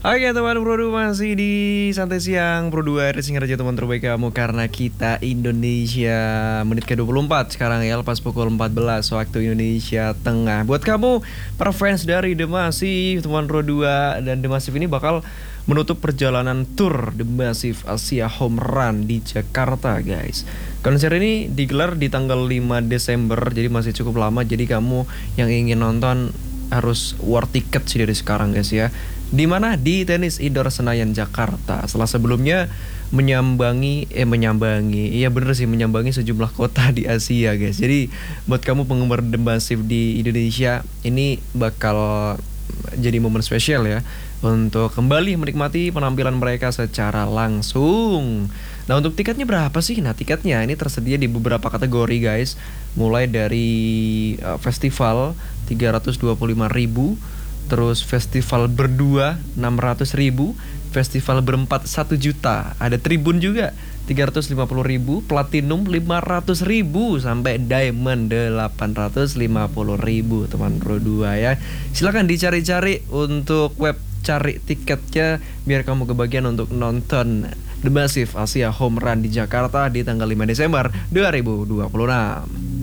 Oke teman Pro 2 masih di Santai Siang Pro 2 Racing Raja teman terbaik kamu. Karena kita Indonesia menit ke-24 sekarang ya, lepas pukul 14 waktu Indonesia Tengah. Buat kamu para fans dari The Massive, teman Pro 2 dan The Massive ini bakal menutup perjalanan tour The Massive Asia Home Run di Jakarta guys. Konser ini digelar di tanggal 5 Desember, jadi masih cukup lama. Jadi kamu yang ingin nonton harus war tiket sih dari sekarang guys ya. Di mana? Di Tenis Indoor Senayan Jakarta. Setelah sebelumnya menyambangi iya bener sih, menyambangi sejumlah kota di Asia guys. Jadi buat kamu penggemar The Massive di Indonesia, ini bakal jadi momen spesial ya untuk kembali menikmati penampilan mereka secara langsung. Nah, untuk tiketnya berapa sih? Nah, tiketnya ini tersedia di beberapa kategori guys. Mulai dari festival 325.000, terus festival berdua 600.000, festival berempat 1 juta, ada tribun juga 350.000, platinum 500.000, sampai diamond 850.000 teman Pro 2 ya. Silakan dicari-cari untuk web cari tiketnya biar kamu kebagian untuk nonton The Massive Asia Home Run di Jakarta di tanggal 5 Desember 2026.